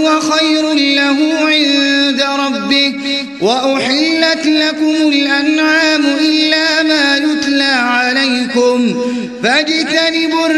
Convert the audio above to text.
فهو خير له عند ربه. وأحلت لكم الأنعام إلا ما يتلى عليكم فاجتنبوا